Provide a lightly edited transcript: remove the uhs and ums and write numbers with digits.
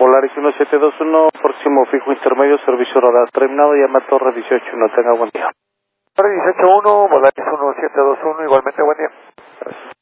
Polaris 1721, próximo fijo intermedio, servicio radar terminado, llama a Torre 181, tenga buen día. Torre 181, Polaris 1721, igualmente buen día. Gracias.